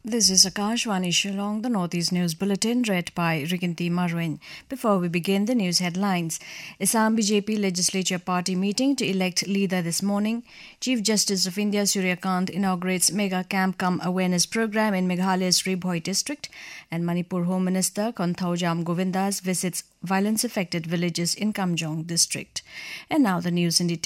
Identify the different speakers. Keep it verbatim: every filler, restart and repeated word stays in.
Speaker 1: This is Akashvani Shillong, the Northeast News Bulletin, read by Riginti Marwin. Before we begin, the news headlines. Assam B J P Legislature Party meeting to elect leader this morning. Chief Justice of India Surya Kant inaugurates Mega Camp Cum Awareness Program in Meghalaya's Ribhoi district. And Manipur Home Minister Konthau Jam Govindas visits violence-affected villages in Kamjong district. And now the news in detail.